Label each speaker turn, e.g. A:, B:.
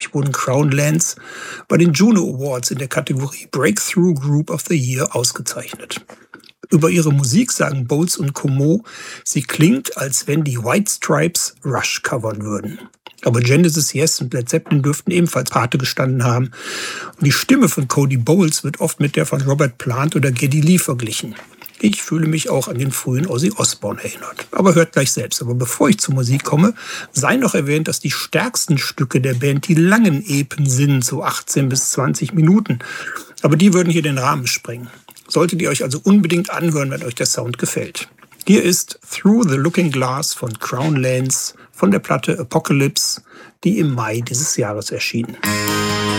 A: 1993 wurden Crown Lands bei den Juno Awards in der Kategorie Breakthrough Group of the Year ausgezeichnet. Über ihre Musik sagen Bowles und Comeau, sie klingt, als wenn die White Stripes Rush covern würden. Aber Genesis, Yes und Led Zeppelin dürften ebenfalls Pate gestanden haben. Und die Stimme von Cody Bowles wird oft mit der von Robert Plant oder Geddy Lee verglichen. Ich fühle mich auch an den frühen Ozzy Osbourne erinnert. Aber hört gleich selbst. Aber bevor ich zur Musik komme, sei noch erwähnt, dass die stärksten Stücke der Band die langen Epen sind, so 18 bis 20 Minuten. Aber die würden hier den Rahmen sprengen. Solltet ihr euch also unbedingt anhören, wenn euch der Sound gefällt. Hier ist Through the Looking Glass von Crown Lands von der Platte Apocalypse, die im Mai dieses Jahres erschien.